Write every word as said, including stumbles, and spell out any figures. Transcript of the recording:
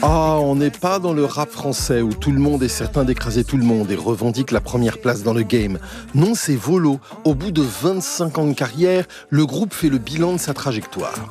Ah, on n'est pas dans le rap français où tout le monde est certain d'écraser tout le monde et revendique la première place dans le game. Non, c'est Volo. Au bout de vingt-cinq ans de carrière, le groupe fait le bilan de sa trajectoire.